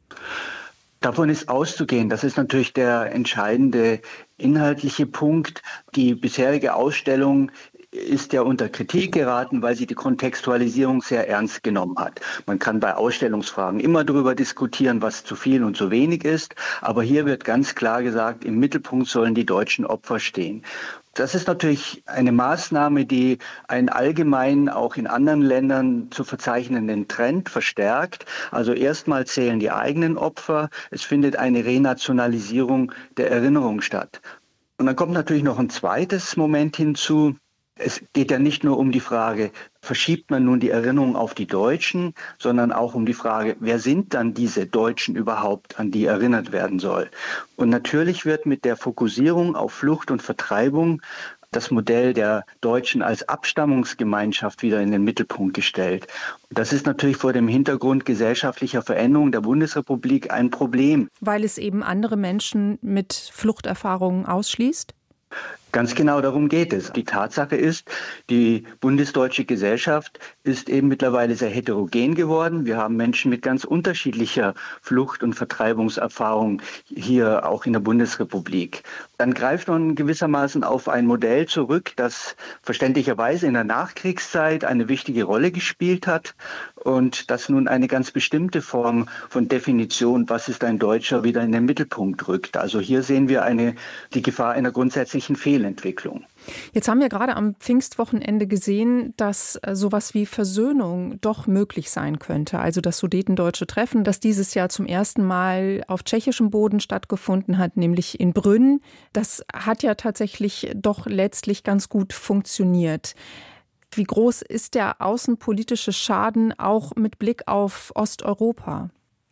Davon ist auszugehen. Das ist natürlich der entscheidende inhaltliche Punkt. Die bisherige Ausstellung ist ja unter Kritik geraten, weil sie die Kontextualisierung sehr ernst genommen hat. Man kann bei Ausstellungsfragen immer darüber diskutieren, was zu viel und zu wenig ist. Aber hier wird ganz klar gesagt, im Mittelpunkt sollen die deutschen Opfer stehen. Das ist natürlich eine Maßnahme, die einen allgemeinen, auch in anderen Ländern zu verzeichnenden Trend verstärkt. Also erstmal zählen die eigenen Opfer. Es findet eine Renationalisierung der Erinnerung statt. Und dann kommt natürlich noch ein zweites Moment hinzu. Es geht ja nicht nur um die Frage, verschiebt man nun die Erinnerung auf die Deutschen, sondern auch um die Frage, wer sind dann diese Deutschen überhaupt, an die erinnert werden soll. Und natürlich wird mit der Fokussierung auf Flucht und Vertreibung das Modell der Deutschen als Abstammungsgemeinschaft wieder in den Mittelpunkt gestellt. Und das ist natürlich vor dem Hintergrund gesellschaftlicher Veränderung der Bundesrepublik ein Problem. Weil es eben andere Menschen mit Fluchterfahrungen ausschließt? Ganz genau darum geht es. Die Tatsache ist, die bundesdeutsche Gesellschaft ist eben mittlerweile sehr heterogen geworden. Wir haben Menschen mit ganz unterschiedlicher Flucht- und Vertreibungserfahrung hier auch in der Bundesrepublik. Dann greift man gewissermaßen auf ein Modell zurück, das verständlicherweise in der Nachkriegszeit eine wichtige Rolle gespielt hat und das nun eine ganz bestimmte Form von Definition, was ist ein Deutscher, wieder in den Mittelpunkt rückt. Also hier sehen wir eine, die Gefahr einer grundsätzlichen Fehlentwicklung. Jetzt haben wir gerade am Pfingstwochenende gesehen, dass sowas wie Versöhnung doch möglich sein könnte. Also das Sudetendeutsche Treffen, das dieses Jahr zum ersten Mal auf tschechischem Boden stattgefunden hat, nämlich in Brünn. Das hat ja tatsächlich doch letztlich ganz gut funktioniert. Wie groß ist der außenpolitische Schaden auch mit Blick auf Osteuropa?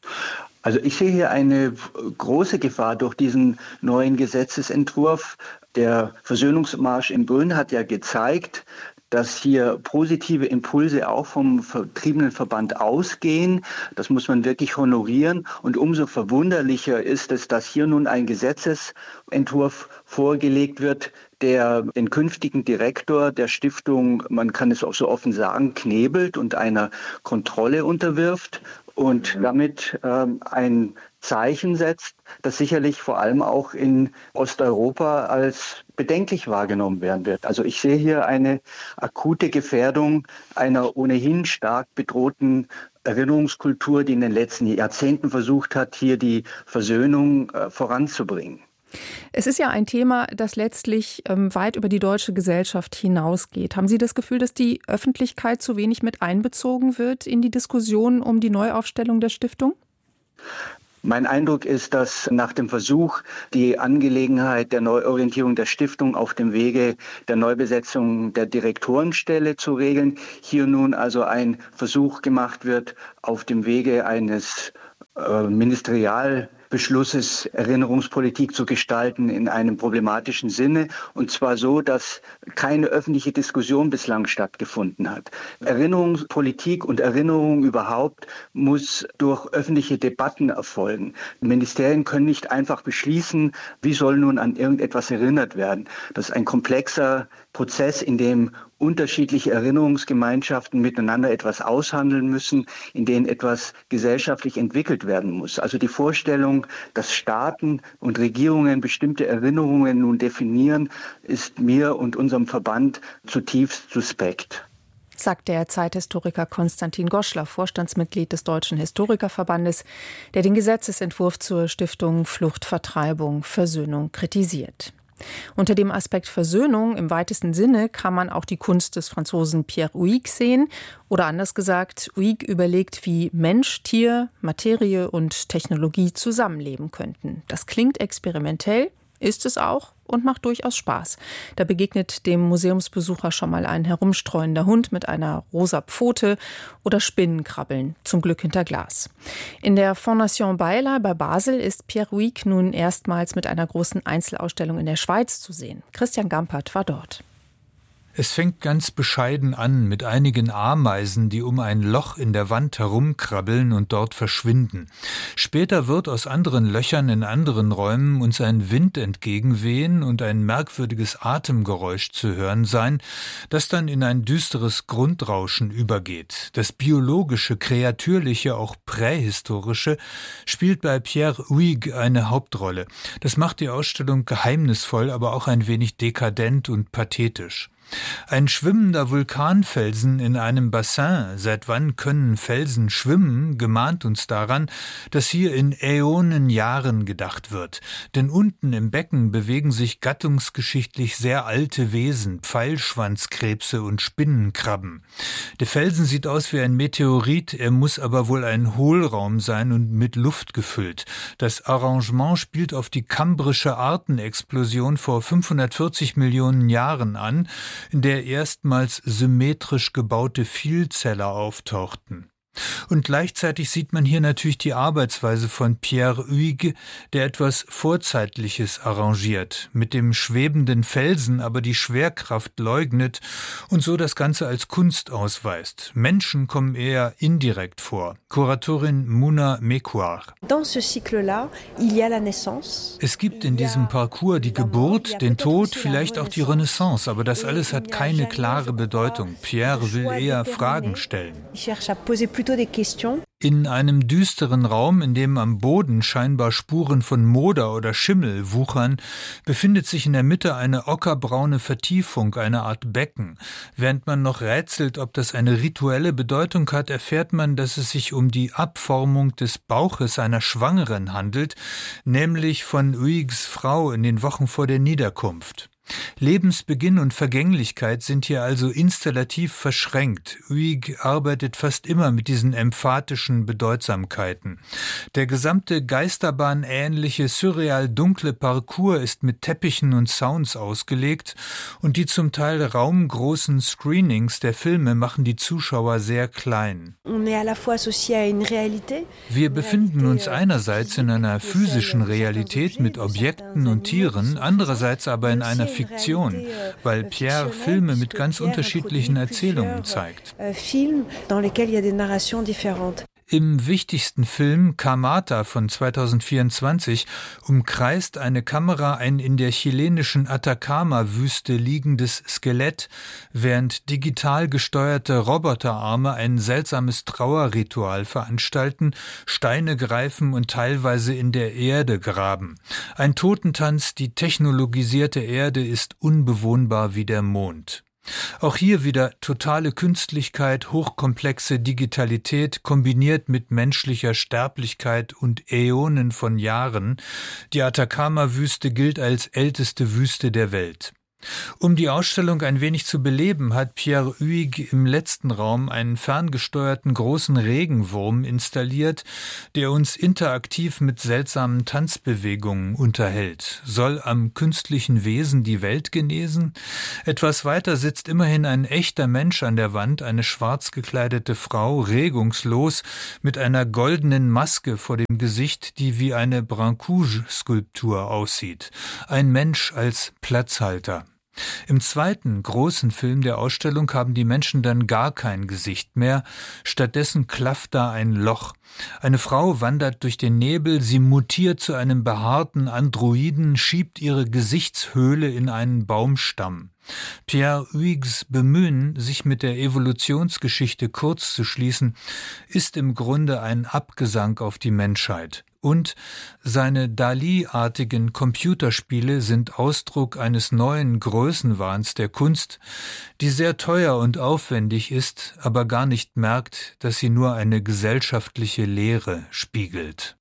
Also ich sehe hier eine große Gefahr durch diesen neuen Gesetzesentwurf. Der Versöhnungsmarsch in Brünn hat ja gezeigt, dass hier positive Impulse auch vom Vertriebenenverband ausgehen. Das muss man wirklich honorieren. Und umso verwunderlicher ist es, dass hier nun ein Gesetzesentwurf vorgelegt wird, der den künftigen Direktor der Stiftung, man kann es auch so offen sagen, knebelt und einer Kontrolle unterwirft und damit ähm, ein Zeichen setzt, das sicherlich vor allem auch in Osteuropa als bedenklich wahrgenommen werden wird. Also ich sehe hier eine akute Gefährdung einer ohnehin stark bedrohten Erinnerungskultur, die in den letzten Jahrzehnten versucht hat, hier die Versöhnung äh, voranzubringen. Es ist ja ein Thema, das letztlich ähm, weit über die deutsche Gesellschaft hinausgeht. Haben Sie das Gefühl, dass die Öffentlichkeit zu wenig mit einbezogen wird in die Diskussion um die Neuaufstellung der Stiftung? Mein Eindruck ist, dass nach dem Versuch, die Angelegenheit der Neuorientierung der Stiftung auf dem Wege der Neubesetzung der Direktorenstelle zu regeln, hier nun also ein Versuch gemacht wird, auf dem Wege eines äh, Ministerial Beschlusses Erinnerungspolitik zu gestalten in einem problematischen Sinne, und zwar so, dass keine öffentliche Diskussion bislang stattgefunden hat. Erinnerungspolitik und Erinnerung überhaupt muss durch öffentliche Debatten erfolgen. Ministerien können nicht einfach beschließen, wie soll nun an irgendetwas erinnert werden. Das ist ein komplexer Prozess, in dem unterschiedliche Erinnerungsgemeinschaften miteinander etwas aushandeln müssen, in denen etwas gesellschaftlich entwickelt werden muss. Also die Vorstellung, dass Staaten und Regierungen bestimmte Erinnerungen nun definieren, ist mir und unserem Verband zutiefst suspekt. Sagt der Zeithistoriker Konstantin Goschler, Vorstandsmitglied des Deutschen Historikerverbandes, der den Gesetzesentwurf zur Stiftung Flucht, Vertreibung, Versöhnung kritisiert. Unter dem Aspekt Versöhnung im weitesten Sinne kann man auch die Kunst des Franzosen Pierre Huyghe sehen. Oder anders gesagt, Huyghe überlegt, wie Mensch, Tier, Materie und Technologie zusammenleben könnten. Das klingt experimentell, ist es auch und macht durchaus Spaß. Da begegnet dem Museumsbesucher schon mal ein herumstreuender Hund mit einer rosa Pfote oder Spinnen krabbeln, zum Glück hinter Glas. In der Fondation Bayla bei Basel ist Pierre Huyghe nun erstmals mit einer großen Einzelausstellung in der Schweiz zu sehen. Christian Gampert war dort. Es fängt ganz bescheiden an mit einigen Ameisen, die um ein Loch in der Wand herumkrabbeln und dort verschwinden. Später wird aus anderen Löchern in anderen Räumen uns ein Wind entgegenwehen und ein merkwürdiges Atemgeräusch zu hören sein, das dann in ein düsteres Grundrauschen übergeht. Das biologische, kreatürliche, auch prähistorische spielt bei Pierre Huyghe eine Hauptrolle. Das macht die Ausstellung geheimnisvoll, aber auch ein wenig dekadent und pathetisch. Ein schwimmender Vulkanfelsen in einem Bassin, seit wann können Felsen schwimmen, gemahnt uns daran, dass hier in Äonenjahren gedacht wird. Denn unten im Becken bewegen sich gattungsgeschichtlich sehr alte Wesen, Pfeilschwanzkrebse und Spinnenkrabben. Der Felsen sieht aus wie ein Meteorit, er muss aber wohl ein Hohlraum sein und mit Luft gefüllt. Das Arrangement spielt auf die kambrische Artenexplosion vor fünfhundertvierzig Millionen Jahren an, in der erstmals symmetrisch gebaute Vielzeller auftauchten. Und gleichzeitig sieht man hier natürlich die Arbeitsweise von Pierre Huyghe, der etwas Vorzeitliches arrangiert, mit dem schwebenden Felsen aber die Schwerkraft leugnet und so das Ganze als Kunst ausweist. Menschen kommen eher indirekt vor. Kuratorin Mouna Mekouar. Es gibt in diesem Parcours die Geburt, den Tod, vielleicht auch die Renaissance, aber das alles hat keine klare Bedeutung. Pierre will eher Fragen stellen. In einem düsteren Raum, in dem am Boden scheinbar Spuren von Moder oder Schimmel wuchern, befindet sich in der Mitte eine ockerbraune Vertiefung, eine Art Becken. Während man noch rätselt, ob das eine rituelle Bedeutung hat, erfährt man, dass es sich um die Abformung des Bauches einer Schwangeren handelt, nämlich von Huyghes Frau in den Wochen vor der Niederkunft. Lebensbeginn und Vergänglichkeit sind hier also installativ verschränkt. Huyghe arbeitet fast immer mit diesen emphatischen Bedeutsamkeiten. Der gesamte geisterbahnähnliche, surreal dunkle Parcours ist mit Teppichen und Sounds ausgelegt und die zum Teil raumgroßen Screenings der Filme machen die Zuschauer sehr klein. Wir befinden uns einerseits in einer physischen Realität mit Objekten und Tieren, andererseits aber in einer Fiktion, weil Pierre Filme mit ganz unterschiedlichen Erzählungen zeigt. Im wichtigsten Film Kamata von zweitausendvierundzwanzig umkreist eine Kamera ein in der chilenischen Atacama-Wüste liegendes Skelett, während digital gesteuerte Roboterarme ein seltsames Trauerritual veranstalten, Steine greifen und teilweise in der Erde graben. Ein Totentanz, die technologisierte Erde ist unbewohnbar wie der Mond. Auch hier wieder totale Künstlichkeit, hochkomplexe Digitalität kombiniert mit menschlicher Sterblichkeit und Äonen von Jahren. Die Atacama-Wüste gilt als älteste Wüste der Welt. Um die Ausstellung ein wenig zu beleben, hat Pierre Huyghe im letzten Raum einen ferngesteuerten großen Regenwurm installiert, der uns interaktiv mit seltsamen Tanzbewegungen unterhält. Soll am künstlichen Wesen die Welt genesen? Etwas weiter sitzt immerhin ein echter Mensch an der Wand, eine schwarz gekleidete Frau, regungslos, mit einer goldenen Maske vor dem Gesicht, die wie eine Brancusi-Skulptur aussieht. Ein Mensch als Platzhalter. Im zweiten großen Film der Ausstellung haben die Menschen dann gar kein Gesicht mehr, stattdessen klafft da ein Loch. Eine Frau wandert durch den Nebel, sie mutiert zu einem behaarten Androiden, schiebt ihre Gesichtshöhle in einen Baumstamm. Pierre Huyghes Bemühen, sich mit der Evolutionsgeschichte kurz zu schließen, ist im Grunde ein Abgesang auf die Menschheit. Und seine Dali-artigen Computerspiele sind Ausdruck eines neuen Größenwahns der Kunst, die sehr teuer und aufwendig ist, aber gar nicht merkt, dass sie nur eine gesellschaftliche Leere spiegelt.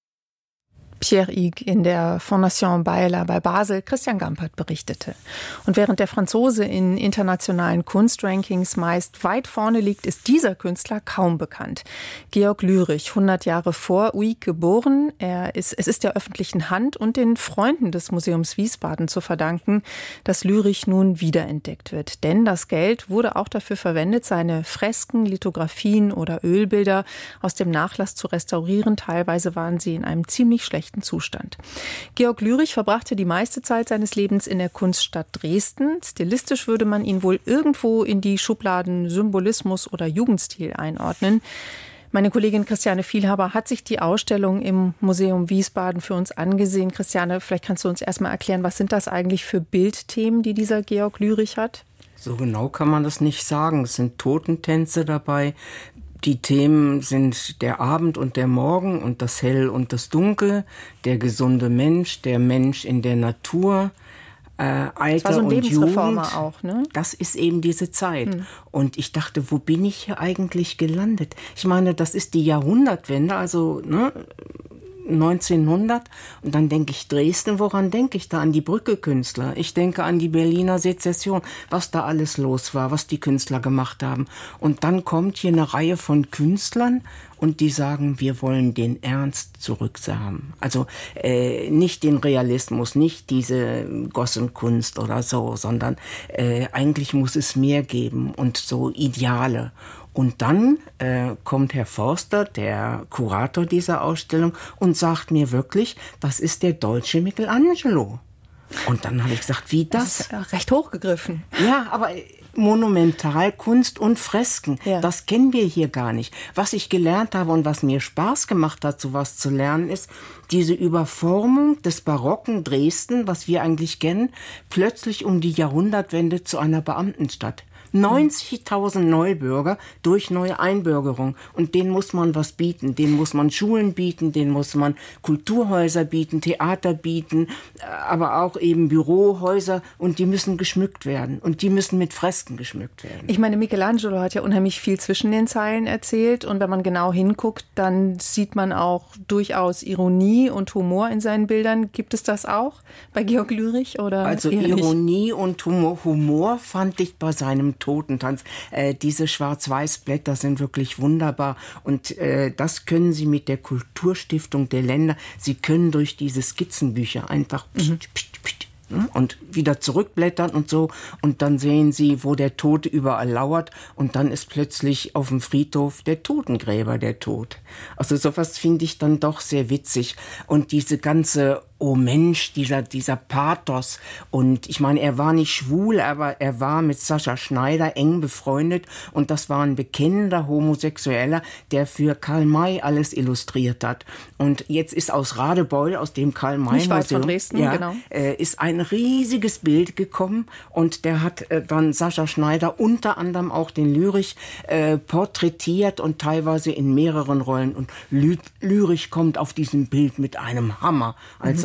Pierre Huyghes in der Fondation Bayerler bei Basel, Christian Gampert berichtete. Und während der Franzose in internationalen Kunstrankings meist weit vorne liegt, ist dieser Künstler kaum bekannt. Georg Lürich, hundert Jahre vor Huyghes geboren. Er ist, es ist der öffentlichen Hand und den Freunden des Museums Wiesbaden zu verdanken, dass Lürich nun wiederentdeckt wird. Denn das Geld wurde auch dafür verwendet, seine Fresken, Lithografien oder Ölbilder aus dem Nachlass zu restaurieren. Teilweise waren sie in einem ziemlich schlechten Zustand. Georg Lürich verbrachte die meiste Zeit seines Lebens in der Kunststadt Dresden. Stilistisch würde man ihn wohl irgendwo in die Schubladen Symbolismus oder Jugendstil einordnen. Meine Kollegin Christiane Vielhaber hat sich die Ausstellung im Museum Wiesbaden für uns angesehen. Christiane, vielleicht kannst du uns erstmal erklären, was sind das eigentlich für Bildthemen, die dieser Georg Lürich hat? So genau kann man das nicht sagen. Es sind Totentänze dabei. Die Themen sind der Abend und der Morgen und das Hell und das Dunkel, der gesunde Mensch, der Mensch in der Natur, äh, Alter das war so ein und Lebensreformer Jugend. Auch, ne? Das ist eben diese Zeit. Hm. Und ich dachte, wo bin ich hier eigentlich gelandet? Ich meine, das ist die Jahrhundertwende, also ne, neunzehnhundert. Und dann denke ich Dresden, woran denke ich da? An die Brücke-Künstler. Ich denke an die Berliner Sezession, was da alles los war, was die Künstler gemacht haben. Und dann kommt hier eine Reihe von Künstlern und die sagen, wir wollen den Ernst zurückhaben. Also äh, nicht den Realismus, nicht diese Gossenkunst oder so, sondern äh, eigentlich muss es mehr geben und so Ideale. Und dann äh, kommt Herr Forster, der Kurator dieser Ausstellung, und sagt mir wirklich, das ist der deutsche Michelangelo. Und dann habe ich gesagt, wie das? Das ist ja recht hochgegriffen. Ja, aber Monumentalkunst und Fresken, ja. Das kennen wir hier gar nicht. Was ich gelernt habe und was mir Spaß gemacht hat, sowas zu lernen, ist diese Überformung des barocken Dresden, was wir eigentlich kennen, plötzlich um die Jahrhundertwende zu einer Beamtenstadt. neunzigtausend Neubürger durch neue Einbürgerung. Und denen muss man was bieten. Denen muss man Schulen bieten, denen muss man Kulturhäuser bieten, Theater bieten, aber auch eben Bürohäuser. Und die müssen geschmückt werden. Und die müssen mit Fresken geschmückt werden. Ich meine, Michelangelo hat ja unheimlich viel zwischen den Zeilen erzählt. Und wenn man genau hinguckt, dann sieht man auch durchaus Ironie und Humor in seinen Bildern. Gibt es das auch bei Georg Lürich? Oder also Ironie und Humor, Humor fand ich bei seinem Totentanz. Äh, diese Schwarz-Weiß-Blätter sind wirklich wunderbar und äh, das können Sie mit der Kulturstiftung der Länder, Sie können durch diese Skizzenbücher einfach mhm. pst, pst, pst, und wieder zurückblättern und so und dann sehen Sie, wo der Tote überall lauert und dann ist plötzlich auf dem Friedhof der Totengräber der Tod. Also sowas finde ich dann doch sehr witzig und diese ganze Oh Mensch, dieser, dieser Pathos. Und ich meine, er war nicht schwul, aber er war mit Sascha Schneider eng befreundet. Und das war ein bekennender Homosexueller, der für Karl May alles illustriert hat. Und jetzt ist aus Radebeul, aus dem Karl May Nicht weit von Dresden, ja, genau. äh, ist ein riesiges Bild gekommen. Und der hat äh, dann Sascha Schneider unter anderem auch den Lürich äh, porträtiert und teilweise in mehreren Rollen. Und Ly- Lürich kommt auf diesem Bild mit einem Hammer als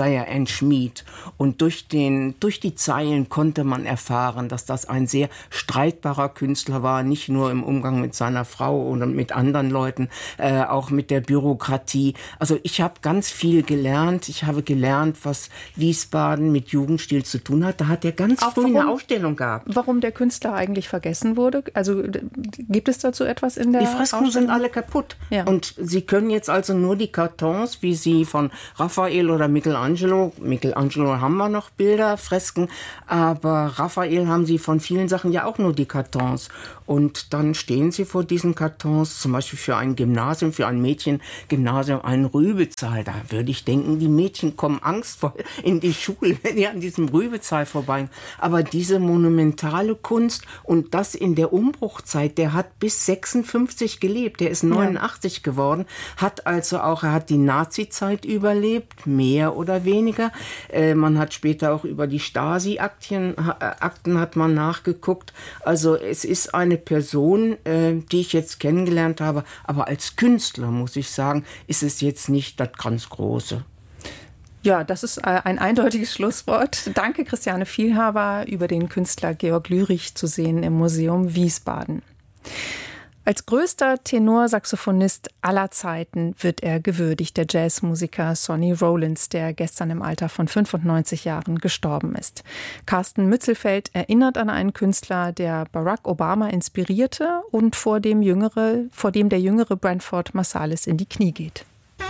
Isaiah N. Schmid. Und durch, den, durch die Zeilen konnte man erfahren, dass das ein sehr streitbarer Künstler war, nicht nur im Umgang mit seiner Frau oder mit anderen Leuten, äh, auch mit der Bürokratie. Also ich habe ganz viel gelernt. Ich habe gelernt, was Wiesbaden mit Jugendstil zu tun hat. Da hat er ganz auch früh warum, eine Ausstellung gehabt. Warum der Künstler eigentlich vergessen wurde? Also gibt es dazu etwas in der Die Fresken sind alle kaputt. Ja. Und Sie können jetzt also nur die Kartons, wie sie von Raphael oder Michelangelo, Michelangelo haben wir noch Bilder, Fresken, aber Raphael haben sie von vielen Sachen ja auch nur die Kartons. Und dann stehen sie vor diesen Kartons, zum Beispiel für ein Gymnasium, für ein Mädchengymnasium, ein Rübezahl. Da würde ich denken, die Mädchen kommen angstvoll in die Schule, wenn die an diesem Rübezahl vorbeigehen. Aber diese monumentale Kunst und das in der Umbruchzeit, der hat bis sechsundfünfzig gelebt, der ist neunundachtzig ja. geworden, hat also auch, er hat die Nazi-Zeit überlebt, mehr oder weniger. Äh, man hat später auch über die Stasi-Akten Akten hat man nachgeguckt. Also es ist eine Person, äh, die ich jetzt kennengelernt habe, aber als Künstler, muss ich sagen, ist es jetzt nicht das ganz Große. Ja, das ist ein eindeutiges Schlusswort. Danke, Christiane Vielhaber, über den Künstler Georg Lürich zu sehen im Museum Wiesbaden. Als größter Tenorsaxophonist aller Zeiten wird er gewürdigt, der Jazzmusiker Sonny Rollins, der gestern im Alter von fünfundneunzig Jahren gestorben ist. Carsten Mützelfeld erinnert an einen Künstler, der Barack Obama inspirierte und vor dem, jüngere, vor dem der jüngere Branford Marsalis in die Knie geht.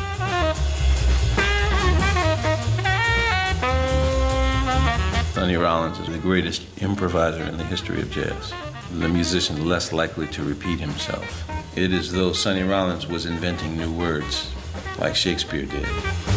Sonny Rollins is the greatest improviser in the history of jazz. The musician less likely to repeat himself. It is though Sonny Rollins was inventing new words, like Shakespeare did.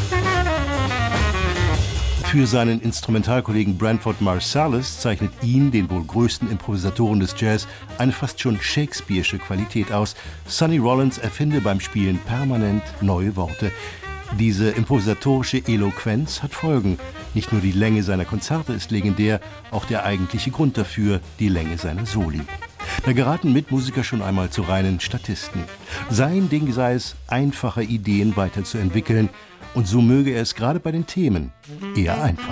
Für seinen Instrumentalkollegen Branford Marsalis zeichnet ihn, den wohl größten Improvisatoren des Jazz, eine fast schon shakespearische Qualität aus. Sonny Rollins erfinde beim Spielen permanent neue Worte. Diese improvisatorische Eloquenz hat Folgen. Nicht nur die Länge seiner Konzerte ist legendär, auch der eigentliche Grund dafür, die Länge seiner Soli. Da geraten Mitmusiker schon einmal zu reinen Statisten. Sein Ding sei es, einfache Ideen weiterzuentwickeln. Und so möge er es gerade bei den Themen eher einfach.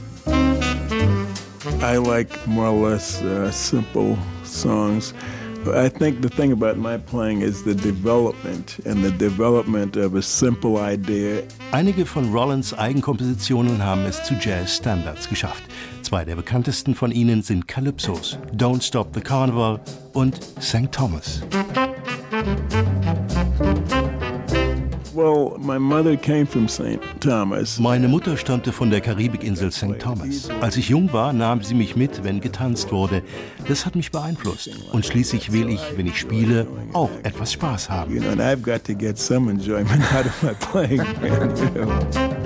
I like more or less uh, simple songs. I think the thing about my playing is the development and the development of a simple idea. Einige von Rollins' Eigenkompositionen haben es zu Jazz-Standards geschafft. Zwei der bekanntesten von ihnen sind Calypsos, Don't Stop the Carnival und Sankt Thomas. Well, my mother came from Saint Thomas. Meine Mutter stammte von der Karibikinsel Sankt Thomas. Als ich jung war, nahm sie mich mit, wenn getanzt wurde. Das hat mich beeinflusst. Und schließlich will ich, wenn ich spiele, auch etwas Spaß haben. You know, and I've got to get some enjoyment out of my playing. You know.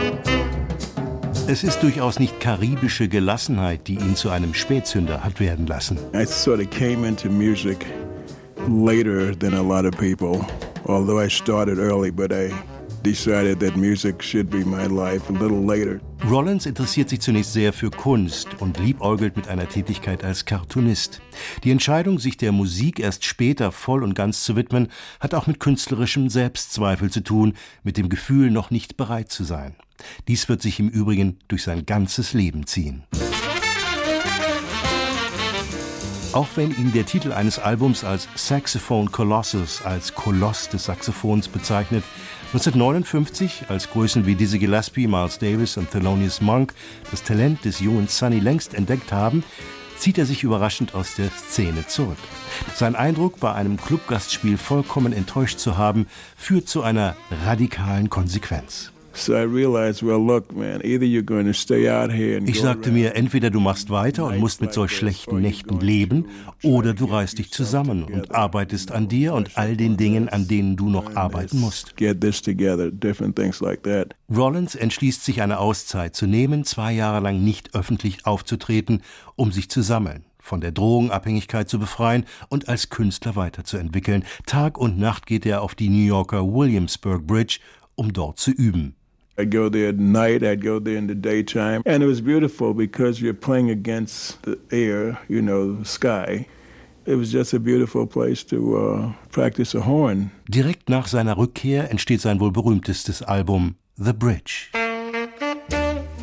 Es ist durchaus nicht karibische Gelassenheit, die ihn zu einem Spätzünder hat werden lassen. I sort of came into music later than a lot of people. Although I started early, but I decided that music should be my life a little later. Rollins interessiert sich zunächst sehr für Kunst und liebäugelt mit einer Tätigkeit als Cartoonist. Die Entscheidung, sich der Musik erst später voll und ganz zu widmen, hat auch mit künstlerischem Selbstzweifel zu tun, mit dem Gefühl, noch nicht bereit zu sein. Dies wird sich im Übrigen durch sein ganzes Leben ziehen. Auch wenn ihn der Titel eines Albums als Saxophone Colossus, als Koloss des Saxophons bezeichnet, neunzehnhundertneunundfünfzig, als Größen wie Dizzy Gillespie, Miles Davis und Thelonious Monk das Talent des jungen Sonny längst entdeckt haben, zieht er sich überraschend aus der Szene zurück. Sein Eindruck, bei einem Clubgastspiel vollkommen enttäuscht zu haben, führt zu einer radikalen Konsequenz. So I realized, well, look, man, either you're going to stay out here and Ich sagte mir, entweder du machst weiter und musst mit solch schlechten Nächten leben, oder du reißt dich zusammen und arbeitest an dir und all den Dingen, an denen du noch arbeiten musst. Get this together, different things like that. Rollins entschließt sich, eine Auszeit zu nehmen, zwei Jahre lang nicht öffentlich aufzutreten, um sich zu sammeln, von der Drogenabhängigkeit zu befreien und als Künstler weiterzuentwickeln. Tag und Nacht geht er auf die New Yorker Williamsburg Bridge, um dort zu üben. I'd go there at night, I'd go there in the daytime. And it was beautiful because you're playing against the air, you know, the sky. It was just a beautiful place to uh, practice a horn. Direkt nach seiner Rückkehr entsteht sein wohl berühmtestes Album, The Bridge.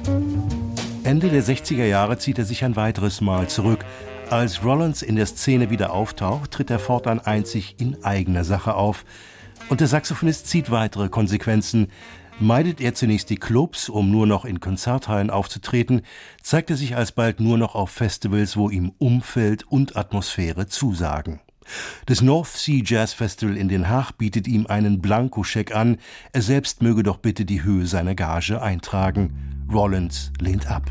Ende der sechziger Jahre zieht er sich ein weiteres Mal zurück. Als Rollins in der Szene wieder auftaucht, tritt er fortan einzig in eigener Sache auf. Und der Saxophonist zieht weitere Konsequenzen. Meidet er zunächst die Clubs, um nur noch in Konzerthallen aufzutreten, zeigt er sich alsbald nur noch auf Festivals, wo ihm Umfeld und Atmosphäre zusagen. Das North Sea Jazz Festival in Den Haag bietet ihm einen Blankoscheck an. Er selbst möge doch bitte die Höhe seiner Gage eintragen. Rollins lehnt ab.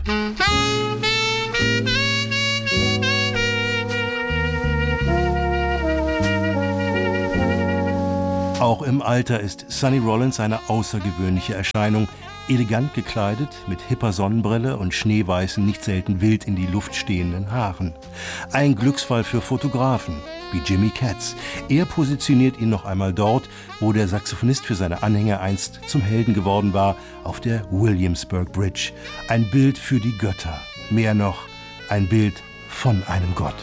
Auch im Alter ist Sonny Rollins eine außergewöhnliche Erscheinung. Elegant gekleidet, mit hipper Sonnenbrille und schneeweißen, nicht selten wild in die Luft stehenden Haaren. Ein Glücksfall für Fotografen, wie Jimmy Katz. Er positioniert ihn noch einmal dort, wo der Saxophonist für seine Anhänger einst zum Helden geworden war, auf der Williamsburg Bridge. Ein Bild für die Götter. Mehr noch, ein Bild von einem Gott.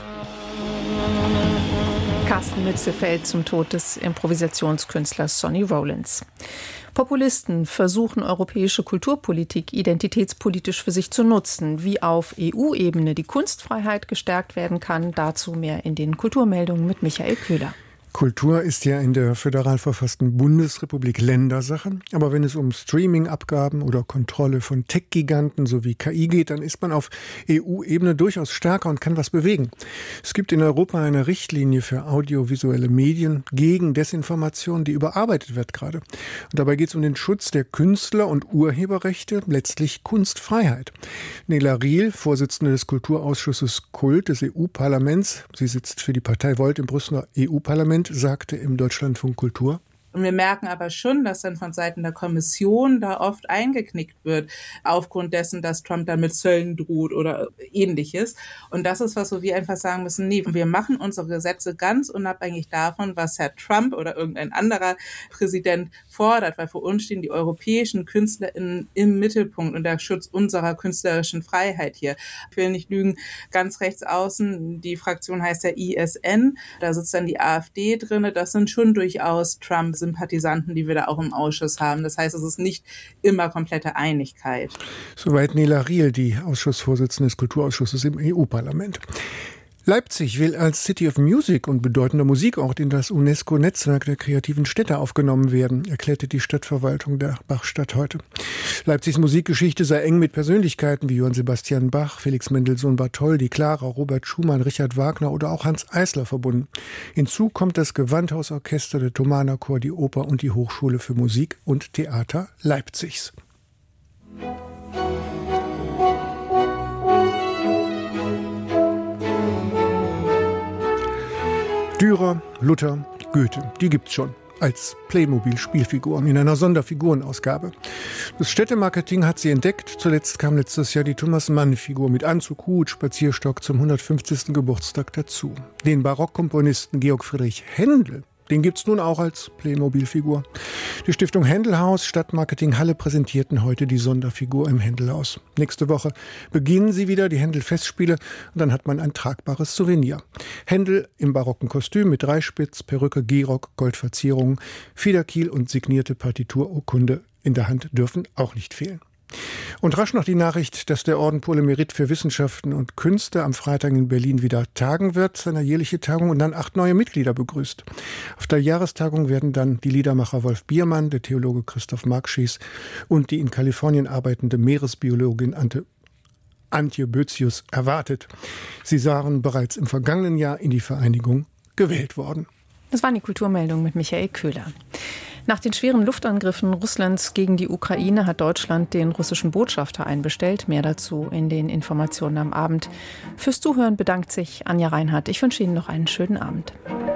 Carsten Mütze fällt zum Tod des Improvisationskünstlers Sonny Rollins. Populisten versuchen, europäische Kulturpolitik identitätspolitisch für sich zu nutzen. Wie auf E U-Ebene die Kunstfreiheit gestärkt werden kann, dazu mehr in den Kulturmeldungen mit Michael Köhler. Kultur ist ja in der föderal verfassten Bundesrepublik Ländersache. Aber wenn es um Streaming-Abgaben oder Kontrolle von Tech-Giganten sowie K I geht, dann ist man auf E U-Ebene durchaus stärker und kann was bewegen. Es gibt in Europa eine Richtlinie für audiovisuelle Medien gegen Desinformation, die überarbeitet wird gerade. Und dabei geht es um den Schutz der Künstler- und Urheberrechte, letztlich Kunstfreiheit. Nela Riel, Vorsitzende des Kulturausschusses Kult des E U-Parlaments, sie sitzt für die Partei Volt im Brüsseler E U-Parlament, sagte im Deutschlandfunk Kultur: Und wir merken aber schon, dass dann von Seiten der Kommission da oft eingeknickt wird, aufgrund dessen, dass Trump dann mit Zöllen droht oder Ähnliches. Und das ist was, wo wir einfach sagen müssen, nee, wir machen unsere Gesetze ganz unabhängig davon, was Herr Trump oder irgendein anderer Präsident fordert, weil für uns stehen die europäischen KünstlerInnen im Mittelpunkt und der Schutz unserer künstlerischen Freiheit hier. Ich will nicht lügen, ganz rechts außen, die Fraktion heißt ja I S N, da sitzt dann die AfD drin, das sind schon durchaus Trump Sympathisanten, die wir da auch im Ausschuss haben. Das heißt, es ist nicht immer komplette Einigkeit. Soweit Nela Riel, die Ausschussvorsitzende des Kulturausschusses im E U-Parlament. Leipzig will als City of Music und bedeutender Musikort in das UNESCO-Netzwerk der kreativen Städte aufgenommen werden, erklärte die Stadtverwaltung der Bachstadt heute. Leipzigs Musikgeschichte sei eng mit Persönlichkeiten wie Johann Sebastian Bach, Felix Mendelssohn Bartholdy, Clara, Robert Schumann, Richard Wagner oder auch Hans Eisler verbunden. Hinzu kommt das Gewandhausorchester, der Thomaner Chor, die Oper und die Hochschule für Musik und Theater Leipzigs. Dürer, Luther, Goethe, die gibt's schon als Playmobil-Spielfiguren in einer Sonderfigurenausgabe. Das Städtemarketing hat sie entdeckt. Zuletzt kam letztes Jahr die Thomas-Mann-Figur mit Anzug, Hut, Spazierstock zum hundertfünfzigsten Geburtstag dazu. Den Barockkomponisten Georg Friedrich Händel, den gibt's nun auch als Playmobil-Figur. Die Stiftung Händelhaus, Stadtmarketing Halle präsentierten heute die Sonderfigur im Händelhaus. Nächste Woche beginnen sie wieder, die Händel-Festspiele, und dann hat man ein tragbares Souvenir. Händel im barocken Kostüm mit Dreispitz, Perücke, Gehrock, Goldverzierungen, Federkiel und signierte Partitururkunde in der Hand dürfen auch nicht fehlen. Und rasch noch die Nachricht, dass der Orden Pour le Mérite für Wissenschaften und Künste am Freitag in Berlin wieder tagen wird, seine jährliche Tagung, und dann acht neue Mitglieder begrüßt. Auf der Jahrestagung werden dann die Liedermacher Wolf Biermann, der Theologe Christoph Markschies und die in Kalifornien arbeitende Meeresbiologin Ante Antje Bözius erwartet. Sie waren bereits im vergangenen Jahr in die Vereinigung gewählt worden. Das waren die Kulturmeldungen mit Michael Köhler. Nach den schweren Luftangriffen Russlands gegen die Ukraine hat Deutschland den russischen Botschafter einbestellt. Mehr dazu in den Informationen am Abend. Fürs Zuhören bedankt sich Anja Reinhardt. Ich wünsche Ihnen noch einen schönen Abend.